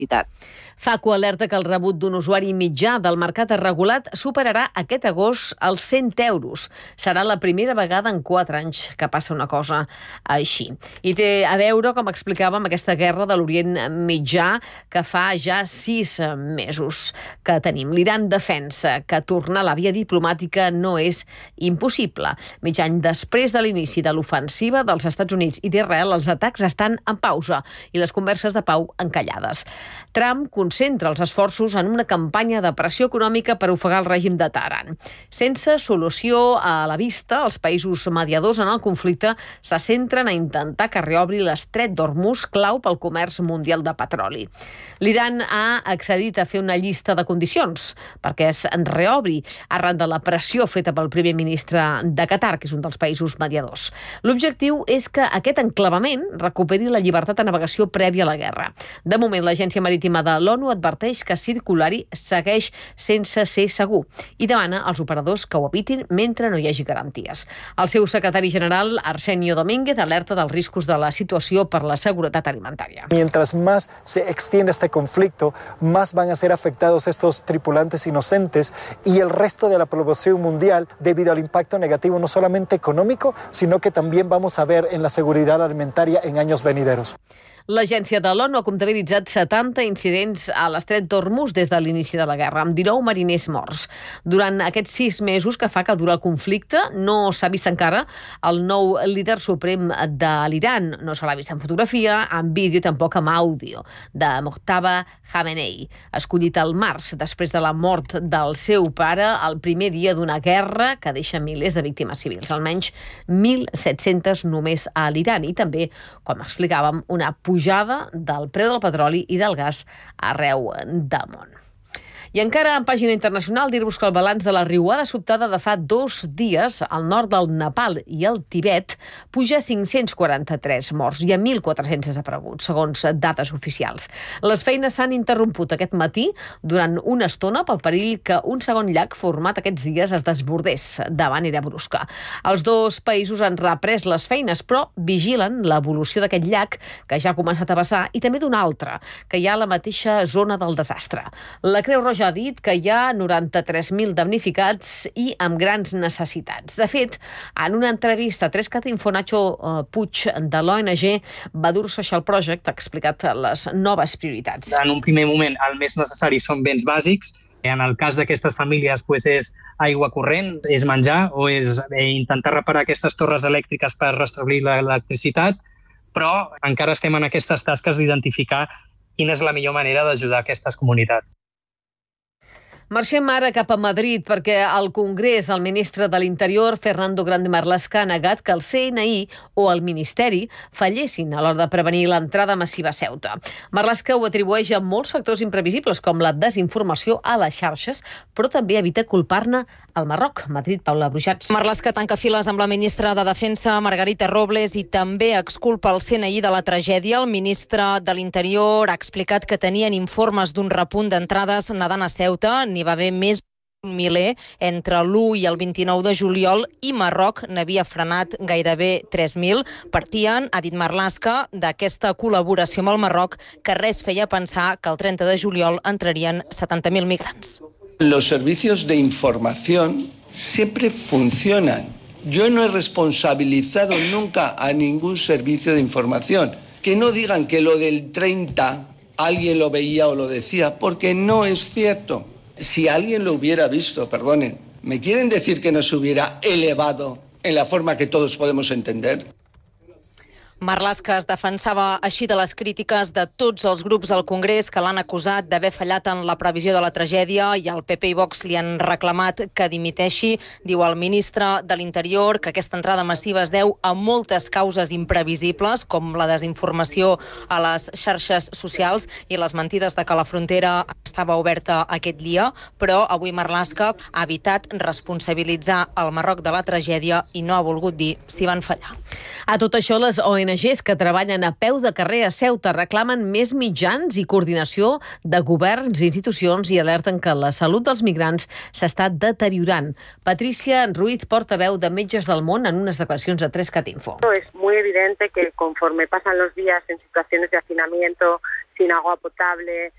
publicitat. Facu alerta que el rebut d'un usuari mitjà del mercat regulat superarà aquest agost els 100 euros. Serà la primera vegada en 4 anys que passa una cosa així. I té a veure, com explicàvem, aquesta guerra de l'Orient Mitjà que fa ja 6 mesos que tenim. L'Iran defensa que tornar a la via diplomàtica no és impossible. Mig any després de l'inici de l'ofensiva dels Estats Units i d'Israel, els atacs estan en pausa i les converses de pau encallades. Trump concentra els esforços en una campanya de pressió econòmica per ofegar el règim de Teheran. Sense solució a la vista, els països mediadors en el conflicte se centren a intentar que reobri l'estret d'Hormuz, clau pel comerç mundial de petroli. L'Iran ha accedit a fer una llista de condicions perquè es reobri arran de la pressió feta pel primer ministre de Qatar, que és un dels països mediadors. L'objectiu és que aquest enclavament recuperi la llibertat de navegació prèvia a la guerra. De moment, l'Agència Marítima de l'ONU adverteix que Circulari segueix sense ser segur i demana als operadors que ho evitin mentre no hi hagi garanties. El seu secretari general, Arsenio Domínguez, alerta dels riscos de la situació per la seguretat alimentària. Mientras más se extiende este conflicto, más van a ser afectados estos tripulantes inocentes y el resto de la población mundial debido al impacto negativo no solamente económico, sino que también vamos a ver en la seguridad alimentaria en años venideros. L'agència de l'ONU ha comptabilitzat 70 incidents a l'estret d'Hormuz des de l'inici de la guerra, amb 19 mariners morts. Durant aquests 6 mesos que fa que dura el conflicte, no s'ha vist encara el nou líder suprem de l'Iran. No se l'ha vist en fotografia, en vídeo, tampoc amb àudio, de Mojtaba Khamenei, escollit al març, després de la mort del seu pare, el primer dia d'una guerra que deixa milers de víctimes civils, almenys 1.700 només a l'Iran, i també, com explicàvem, una pujada del preu del petroli i del gas arreu del món. I encara en pàgina internacional, dir-vos que el balanç de la riuada sobtada de fa 2 dies al nord del Nepal i el Tibet puja a 543 morts i a 1.400 desapareguts, segons dades oficials. Les feines s'han interromput aquest matí durant una estona pel perill que un segon llac format aquests dies es desbordés de manera brusca. Els 2 països han reprès les feines, però vigilen l'evolució d'aquest llac, que ja ha començat a vessar, i també d'un altre, que hi ha a la mateixa zona del desastre. La Creu Roja ha dit que hi ha 93.000 damnificats i amb grans necessitats. De fet, en una entrevista a 3cat Info, Nacho Puig, de l'ONG Badur Social Project, ha explicat les noves prioritats. En un primer moment, el més necessari són béns bàsics. En el cas d'aquestes famílies és aigua corrent, és menjar o és intentar reparar aquestes torres elèctriques per restablir l'electricitat, però encara estem en aquestes tasques d'identificar quina és la millor manera d'ajudar aquestes comunitats. Marxem ara cap a Madrid perquè al Congrés el ministre de l'Interior, Fernando Grande Marlaska, ha negat que el CNI o el Ministeri fallessin a l'hora de prevenir l'entrada massiva a Ceuta. Marlaska ho atribueix a molts factors imprevisibles com la desinformació a les xarxes, però també evita culpar-ne al Marroc. Madrid, Paula Brujats. Marlaska tanca files amb la ministra de Defensa, Margarita Robles, i també exculpa el CNI de la tragèdia. El ministre de l'Interior ha explicat que tenien informes d'un repunt d'entrades nedant a Ceuta. N'hi va haver més d'un miler entre l'1 i el 29 de juliol i Marroc n'havia frenat gairebé 3.000. Partien, ha dit Marlaska, d'aquesta col·laboració amb el Marroc que res feia pensar que el 30 de juliol entrarien 70.000 migrants. Los servicios de información siempre funcionan. Yo no he responsabilizado nunca a ningún servicio de información. Que no digan que lo del 30 alguien lo veía o lo decía, porque no es cierto. Si alguien lo hubiera visto, perdonen, ¿me quieren decir que no se hubiera elevado en la forma que todos podemos entender? Marlaska es defensava així de les crítiques de tots els grups al Congrés que l'han acusat d'haver fallat en la previsió de la tragèdia, i el PP i Vox li han reclamat que dimiteixi. Diu el ministre de l'Interior que aquesta entrada massiva es deu a moltes causes imprevisibles, com la desinformació a les xarxes socials i les mentides de que la frontera estava oberta aquest dia, però avui Marlaska ha evitat responsabilitzar el Marroc de la tragèdia i no ha volgut dir si van fallar. A tot això, les ONGs que treballen a peu de carrer a Ceuta reclamen més mitjans i coordinació de governs i institucions i alerten que la salut dels migrants s'està deteriorant. Patricia Ruiz, portaveu de Metges del Món, en unes declaracions a 3cat Info. Es muy evidente que conforme pasan los días en situaciones de hacinamiento, sin agua potable,